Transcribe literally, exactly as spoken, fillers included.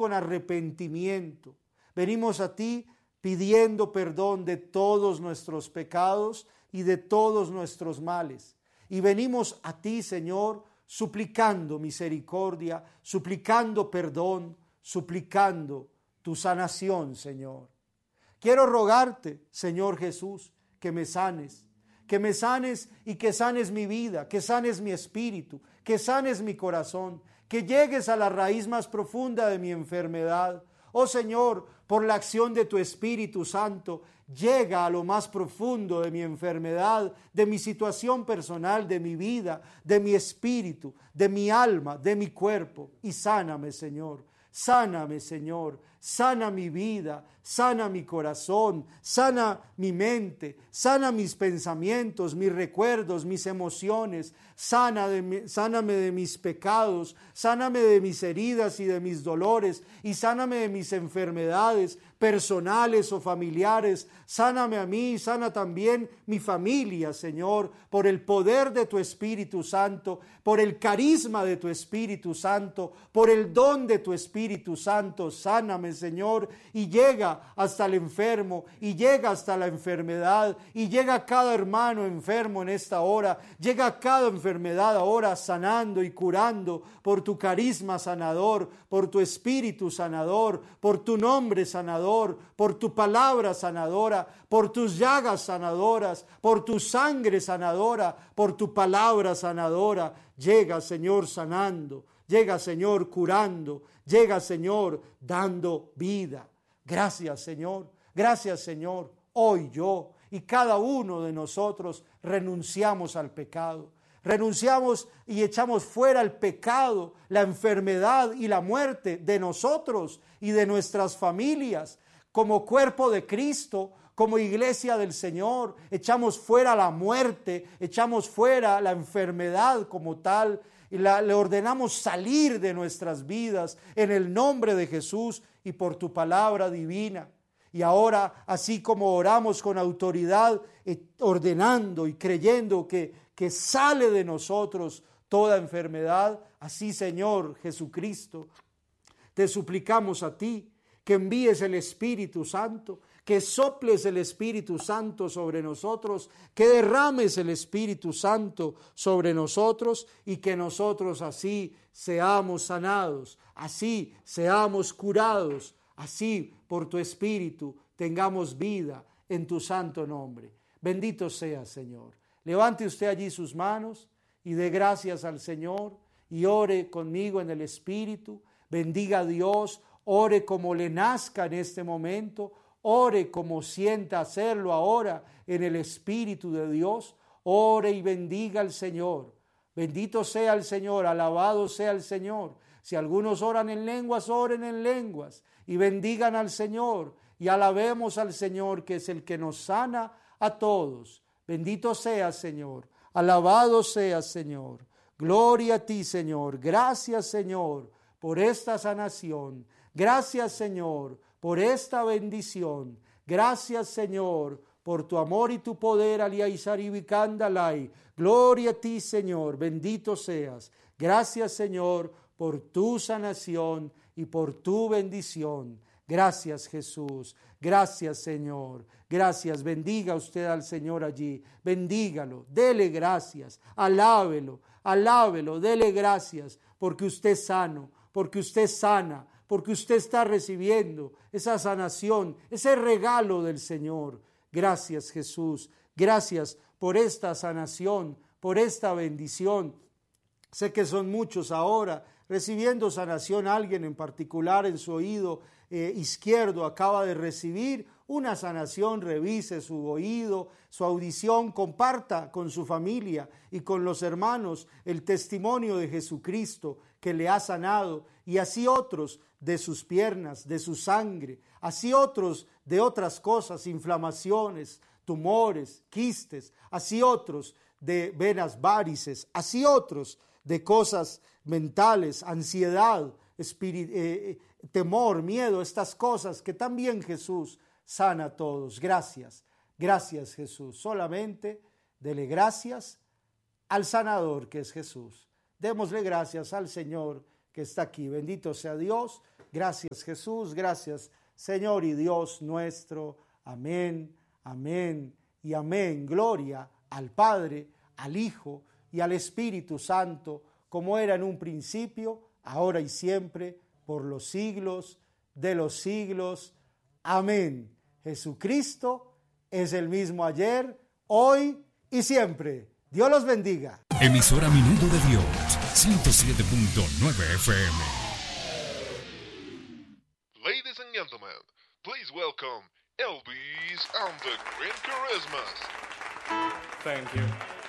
con arrepentimiento. Venimos a ti pidiendo perdón de todos nuestros pecados y de todos nuestros males. Y venimos a ti, Señor, suplicando misericordia, suplicando perdón, suplicando tu sanación, Señor. Quiero rogarte, Señor Jesús, que me sanes, que me sanes y que sanes mi vida, que sanes mi espíritu, que sanes mi corazón, que llegues a la raíz más profunda de mi enfermedad. Oh Señor, por la acción de tu Espíritu Santo, llega a lo más profundo de mi enfermedad, de mi situación personal, de mi vida, de mi espíritu, de mi alma, de mi cuerpo, y sáname, Señor. Sáname, Señor, sana mi vida, sana mi corazón, sana mi mente, sana mis pensamientos, mis recuerdos, mis emociones, sana de mi, sáname de mis pecados, sáname de mis heridas y de mis dolores, y sáname de mis enfermedades personales o familiares. Sáname a mí, sana también mi familia, Señor, por el poder de tu Espíritu Santo, por el carisma de tu Espíritu Santo, por el don de tu Espíritu Santo. Sáname, Señor, y llega hasta el enfermo, y llega hasta la enfermedad, y llega a cada hermano enfermo en esta hora, llega a cada enfermedad ahora sanando y curando por tu carisma sanador, por tu Espíritu sanador, por tu nombre sanador, por tu palabra sanadora, por tus llagas sanadoras, por tu sangre sanadora, por tu palabra sanadora. Llega, Señor, sanando, llega, Señor, curando, llega, Señor, dando vida. Gracias, Señor, gracias, Señor. Hoy yo y cada uno de nosotros renunciamos al pecado. Renunciamos y echamos fuera el pecado, la enfermedad y la muerte de nosotros y de nuestras familias. Como cuerpo de Cristo, como iglesia del Señor, echamos fuera la muerte, echamos fuera la enfermedad como tal, y la, le ordenamos salir de nuestras vidas en el nombre de Jesús y por tu palabra divina. Y ahora, así como oramos con autoridad, eh, ordenando y creyendo que, que sale de nosotros toda enfermedad, así, Señor Jesucristo, te suplicamos a ti que envíes el Espíritu Santo, que soples el Espíritu Santo sobre nosotros, que derrames el Espíritu Santo sobre nosotros y que nosotros así seamos sanados, así seamos curados, así por tu Espíritu tengamos vida en tu santo nombre. Bendito sea, Señor. Levante usted allí sus manos y dé gracias al Señor y ore conmigo en el Espíritu. Bendiga a Dios, ore como le nazca en este momento, ore como sienta hacerlo ahora en el Espíritu de Dios. Ore y bendiga al Señor. Bendito sea el Señor, alabado sea el Señor. Si algunos oran en lenguas, oren en lenguas y bendigan al Señor y alabemos al Señor, que es el que nos sana a todos. Bendito sea, Señor, alabado sea, Señor. Gloria a ti, Señor. Gracias, Señor, por esta sanación. Gracias, Señor, por esta bendición. Gracias, Señor, por tu amor y tu poder. Aliaizaribicandalay. Gloria a ti, Señor. Bendito seas. Gracias, Señor, por tu sanación y por tu bendición. Gracias, Jesús. Gracias, Señor. Gracias. Bendiga usted al Señor allí. Bendígalo. Dele gracias. Alábelo. Alábelo. Dele gracias porque usted es sano, porque usted sana, porque usted está recibiendo esa sanación, ese regalo del Señor. Gracias, Jesús. Gracias por esta sanación, por esta bendición. Sé que son muchos ahora recibiendo sanación. Alguien en particular en su oído eh, izquierdo acaba de recibir una sanación. Revise su oído, su audición, comparta con su familia y con los hermanos el testimonio de Jesucristo que le ha sanado, y así otros de sus piernas, de su sangre, así otros de otras cosas, inflamaciones, tumores, quistes, así otros de venas varices, así otros de cosas mentales, ansiedad, espirit- eh, temor, miedo, estas cosas que también Jesús sana a todos. Gracias, gracias, Jesús. Solamente dele gracias al sanador que es Jesús. Démosle gracias al Señor que está aquí. Bendito sea Dios. Gracias Jesús, gracias Señor y Dios nuestro. Amén, amén y amén. Gloria al Padre, al Hijo y al Espíritu Santo, como era en un principio, ahora y siempre, por los siglos de los siglos. Amén. Jesucristo es el mismo ayer, hoy y siempre. Dios los bendiga. Emisora Minuto de Dios, ciento siete punto nueve F M. Ladies and gentlemen, please welcome Elvis and the Great Charismas. Thank you.